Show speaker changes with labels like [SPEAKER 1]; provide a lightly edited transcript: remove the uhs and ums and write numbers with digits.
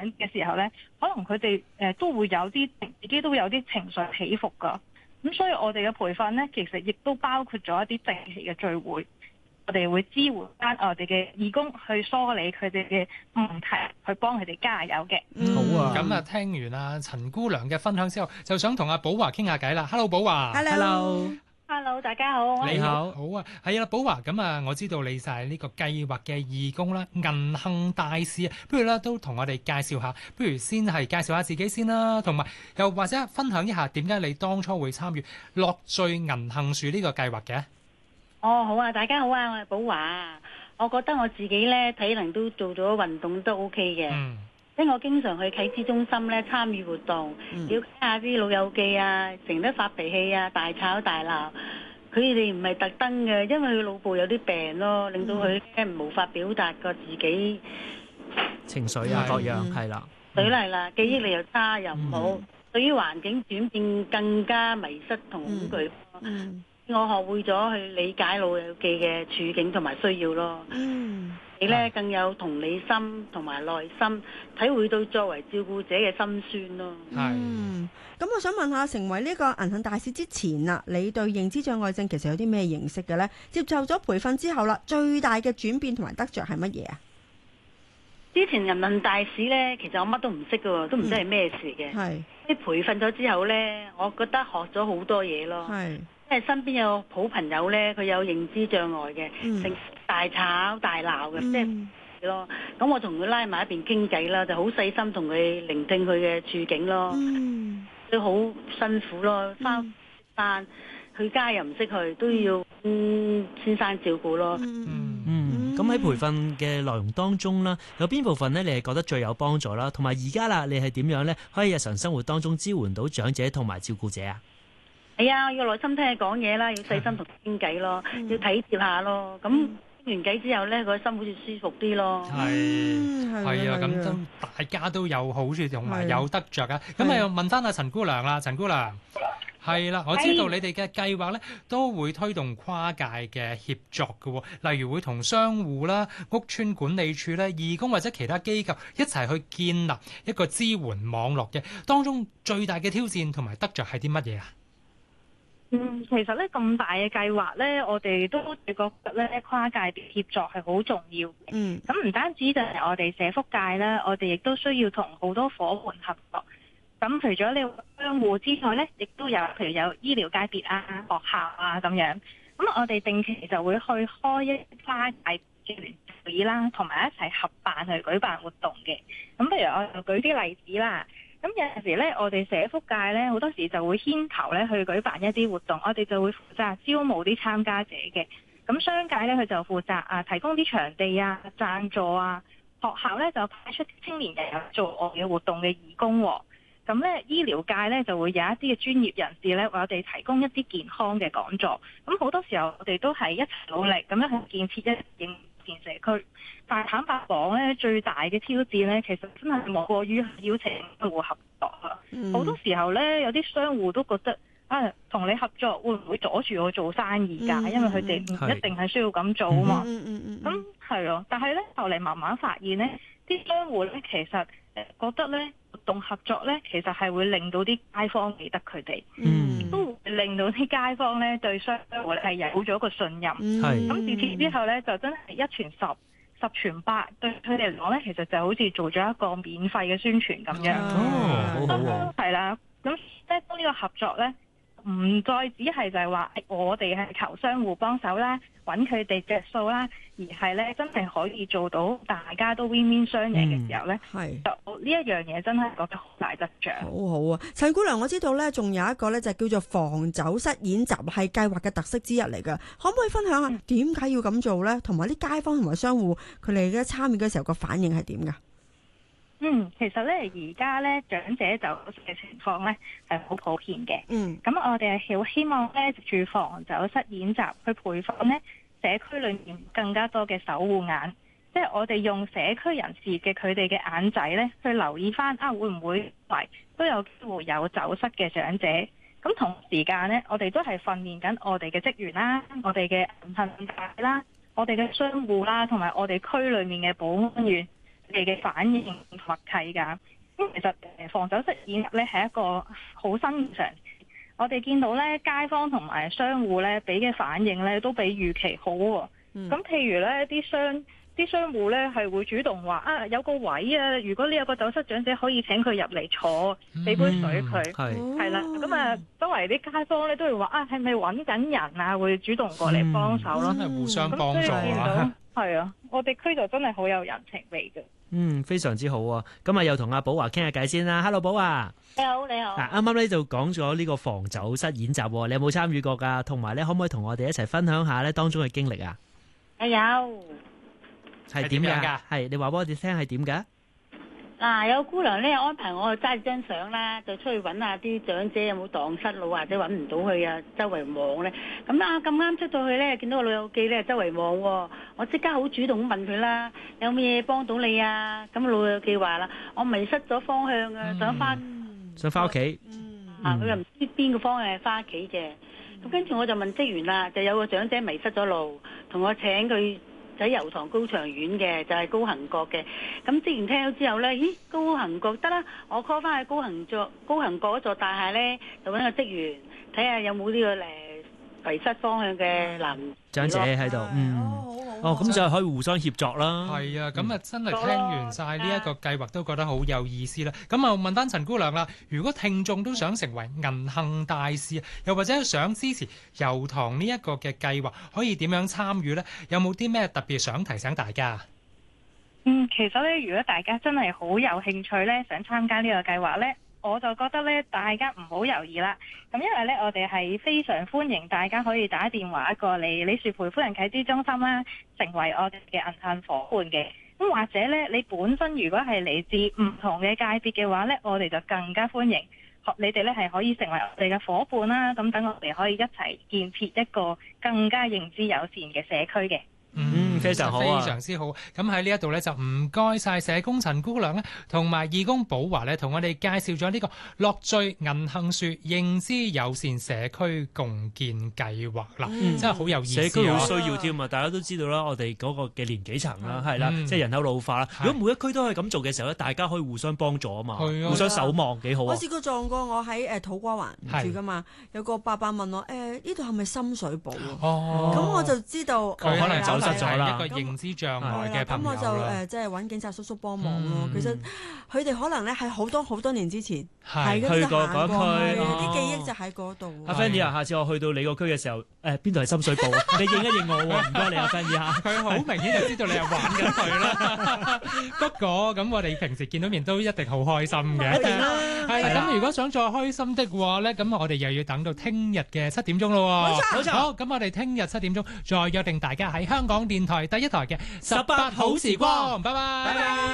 [SPEAKER 1] 嘅時候咧，可能佢哋都會有啲自己都有啲情緒起伏㗎。咁所以我哋嘅培訓咧，其實亦都包括咗一啲定期嘅聚會，我哋會支援翻我哋嘅義工去梳理佢哋嘅問題，去幫佢哋加油嘅。
[SPEAKER 2] 好啊！
[SPEAKER 3] 咁啊，聽完阿陳姑娘嘅分享之後，就想同阿寶華傾下偈啦。Hello， 寶華。
[SPEAKER 1] Hello， 大家好。
[SPEAKER 3] 你好，好啊，係啊，寶華。咁啊，我知道你就係呢個計劃嘅義工啦，銀杏大使啊。不如咧都同我哋介紹下，不如先係介紹下自己先啦，同埋又或者分享一下點解你當初會參與樂聚銀杏樹呢個計劃嘅？
[SPEAKER 4] 哦，好啊，大家好啊，我係寶華。我覺得我自己咧體能都做咗運動都 OK 嘅，因為我經常去啟智中心咧參與活動，了解下啲老友記啊，成日發脾氣啊，大吵大鬧。佢哋唔係特登嘅，因為佢腦部有啲病咯，令到佢無法表達個自己
[SPEAKER 2] 情緒啊，各樣係啦。
[SPEAKER 4] 對啦，記憶力又差又唔好，對於環境轉變更加迷失同恐懼。我學會咗去理解老友記嘅處境同埋需要咯。你咧更有同理心同埋耐心，體會到作為照顧者嘅辛酸咯。
[SPEAKER 5] 咁我想問下，成為呢個銀杏大使之前啊，你對認知障礙症其實有啲咩認識嘅呢？接受咗培訓之後啦，最大嘅轉變同埋得着係乜嘢啊？
[SPEAKER 4] 之前銀杏大使呢，其實我乜都唔識嘅，都唔知係咩事嘅。啲培訓咗之後呢，我覺得學咗好多嘢咯。因為身邊有好朋友呢，佢有認知障礙嘅，成大吵大鬧嘅，即係咯。咁我同佢拉埋一邊傾偈啦，就好細心同佢聆聽佢嘅處境咯。都好辛苦咯，翻班佢家又唔識去，都要先生照顧咯。
[SPEAKER 2] 咁喺培訓嘅內容當中啦，有邊部分呢？你係覺得最有幫助啦？同埋而家啦，你係點樣呢？可以日常生活當中支援到長者同埋照顧者啊？
[SPEAKER 4] 係啊，要耐心聽佢講嘢啦，要細心同佢傾偈咯，要體貼下咯。咁傾完偈之後咧，個心好似舒服啲咯。
[SPEAKER 3] 係啊，咁都大家都有好處同埋有得着啊。咁啊，又問翻阿陳姑娘啦，陳姑娘係啦，我知道你哋嘅計劃咧都會推動跨界嘅協作嘅，例如會同商戶啦、屋邨管理處咧、義工或者其他機構一齊去建立一個支援網絡嘅。當中最大嘅挑戰同埋得着係啲乜嘢啊？
[SPEAKER 1] 其實咧咁大嘅計劃咧，我哋都覺得咧跨界協作係好重要嘅。咁唔單止就係我哋社福界啦，我哋亦都需要同好多伙伴合作。咁除咗你商戶之外咧，亦都有譬如有醫療界別啊、學校啊咁樣。咁我哋定期就會去開一跨界嘅聯會啦，同埋一齊合辦去舉辦活動嘅。咁譬如我就舉啲例子啦。咁有陣時咧，我哋社福界咧好多時就會牽頭咧去舉辦一啲活動，我哋就會負責招募啲參加者嘅。咁商界咧佢就負責提供啲場地啊、贊助啊，學校咧就派出青年人有做我嘅活動嘅義工。咁咧醫療界咧就會有一啲嘅專業人士咧為我哋提供一啲健康嘅講座。咁好多時候我哋都係一齊努力咁樣去建設一應變社區。但係坦白講咧，最大嘅挑戰咧，其實真係莫過於邀請商戶合作啊！好多時候咧，有啲商戶都覺得同你合作會唔會阻住我做生意㗎？因為佢哋唔一定係需要咁做啊嘛。咁係啊，但係咧後嚟慢慢發現咧，啲商戶咧其實覺得咧活動合作咧，其實係會令到啲街坊記得佢哋，都會令到啲街坊咧對商戶係有咗個信任。咁自此之後咧，就真係一傳十。十傳百，對佢哋嚟講咧，其實就好似做咗一個免費嘅宣傳咁樣。
[SPEAKER 2] 好好。
[SPEAKER 1] 係啦，咁即係當呢個合作咧，唔再只係就係話我哋係求商戶幫手啦，揾佢哋隻數啦，而係咧真係可以做到大家都 win-win 雙贏嘅時候咧，就呢一樣嘢真係覺得好大得獎。
[SPEAKER 5] 好好啊，陳姑娘，我知道咧，仲有一個咧就叫做防走失演習，係計劃嘅特色之一嚟㗎。可唔可以分享下點解要咁做咧？同埋啲街坊同埋商戶佢哋嘅參與嘅時候個反應係點㗎？
[SPEAKER 1] 其實咧而家咧長者走失嘅情況咧係好普遍嘅。咁我哋係好希望咧住防走失演習去培訓咧社區裏面更加多嘅守護眼，即係我哋用社區人士嘅佢哋嘅眼仔咧去留意翻會唔會都有機會有走失嘅長者。咁同時間咧，我哋都係訓練緊我哋嘅職員啦、我哋嘅銀杏大使啦、我哋嘅商戶啦，同埋我哋區裏面嘅保安員。 你嘅反應默契㗎。咁其實防走失演習咧係一個好新嘅嘗試。我哋見到咧街坊同埋商戶咧俾嘅反應咧都比預期好喎。咁譬如咧啲商戶咧係會主動話啊，有個位啊，如果你有個走失長者可以請佢入嚟坐，俾杯水佢，係啦。咁啊，周圍啲街坊咧都會話啊，係咪揾緊人啊？會主動過嚟幫手咯，
[SPEAKER 3] 真係互相幫助啊！
[SPEAKER 1] 係啊，我哋區就真係好有人情味嘅。
[SPEAKER 2] 非常之好啊！咁啊，又同阿寶華傾下偈先啦。Hello， 寶華。
[SPEAKER 1] 你好，你好。
[SPEAKER 2] 啱啱咧就講咗呢個防走失演習，你有冇參與過㗎？同埋咧，可唔可以同我哋一齊分享下咧當中嘅經歷啊？
[SPEAKER 4] 有。
[SPEAKER 2] 係點樣㗎？係你話俾我哋聽係點㗎？
[SPEAKER 4] 嗱，有姑娘咧安排我揸住張相啦，就出去揾下啲長者有冇蕩失路或者揾唔到佢啊，周圍望咧。咁啊咁啱出到去咧，見到個老友記咧周圍望喎，我即刻好主動咁問佢啦，有咩嘢幫到你啊？咁老友記話啦，我迷失咗方向啊，想翻
[SPEAKER 2] 屋企。
[SPEAKER 4] 佢又唔知邊個方向係翻屋企嘅。咁跟住我就問職員啦，就有個長者迷失咗路，同我請佢喺油塘高翔苑嘅，就係高行閣嘅。咁職員聽到之後咧，咦，高行閣得啦，我 call 翻去高行閣嗰座大廈咧，就揾個職員睇下有冇呢個迷失方向嘅男
[SPEAKER 2] 長者喺度。咁就可以互相協作啦。
[SPEAKER 3] 係啊，咁啊真係聽完晒呢一個計劃都覺得好有意思啦。咁啊問翻陳姑娘啦，如果聽眾都想成為銀杏大使，又或者想支持油塘呢一個嘅計劃，可以點樣參與呢？有冇啲咩特別想提醒大家？
[SPEAKER 1] 其實咧，如果大家真係好有興趣咧，想參加呢個計劃咧，我就覺得咧，大家唔好猶豫啦。咁因為咧，我哋係非常歡迎大家可以打電話過嚟李樹培夫人啟智中心啦，成為我哋嘅銀杏夥伴嘅。咁或者咧，你本身如果係嚟自唔同嘅界別嘅話咧，我哋就更加歡迎你哋咧係可以成為我哋嘅夥伴啦。咁等我哋可以一齊建設一個更加認知友善嘅社區嘅。
[SPEAKER 2] 非常好，
[SPEAKER 3] 非常之好。咁喺呢一度咧就唔該晒社工陳姑娘咧，同埋義工寶華咧，同我哋介紹咗呢個樂聚銀杏樹認知友善社區共建計劃啦。真係好有意思，
[SPEAKER 2] 社區好需要添啊！大家都知道啦，我哋嗰個嘅年紀層啦，係啦，即係人口老化啦。如果每一區都可以咁做嘅時候咧，大家可以互相幫助啊嘛，互相守望幾好啊！
[SPEAKER 5] 我試過撞過，我喺土瓜灣住噶嘛，有個伯伯問我呢度係咪深水埗？咁我就知道
[SPEAKER 2] 可能走失咗啦。
[SPEAKER 3] 一個認知障礙嘅朋友啦，
[SPEAKER 5] 咁我就即係揾警察叔叔幫忙咯。其實佢哋可能咧係好多年之前係
[SPEAKER 2] 去過嗰區，
[SPEAKER 5] 啲記憶就喺嗰度。
[SPEAKER 2] 阿 Fanny 啊，下次我去到你個區嘅時候，邊度係深水埗啊？你認一認我喎，唔該你阿 Fanny 嚇。
[SPEAKER 3] 佢好明顯就知道你係玩緊佢啦。不過咁我哋平時見到面都一定好開心嘅。
[SPEAKER 5] 一定啦。
[SPEAKER 3] 係咁，如果想再開心的話咧，咁我哋又要等到聽日嘅7點鐘咯。
[SPEAKER 5] 冇錯。
[SPEAKER 3] 好，咁我哋聽日7點鐘再約定大家喺香港電台第一台嘅18好時光，拜拜。